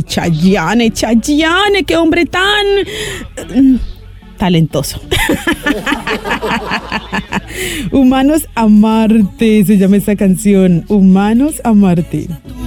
Ay, Chayanne, qué hombre tan talentoso. Humanos a Marte, se llama esta canción. Humanos a Marte.